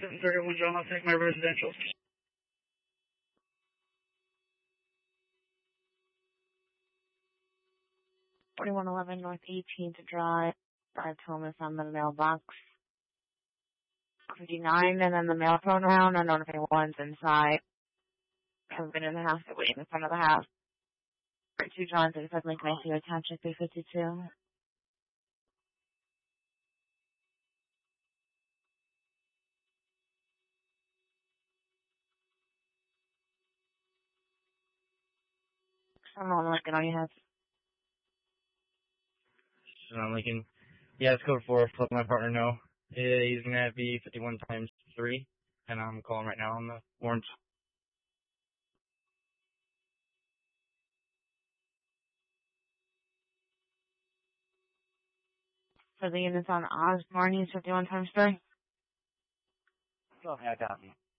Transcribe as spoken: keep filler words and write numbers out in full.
seven thirty-one John, I'll take my residential. forty-one eleven North eighteenth Drive. Drive Thomas on the mailbox. fifty-nine, and then the mail phone round. I don't know if anyone's inside. I've been in the house, they're waiting in front of the house. two John, thirty-five Lincoln, I see you attached at three fifty-two. Someone Lincoln, all you have. I'm Lincoln. Yeah, it's code four. Let my partner know. Uh, he's gonna be fifty-one times three, and I'm calling right now on the warrant. For the units on Osborne, he's fifty-one times three. Oh, yeah, I got me.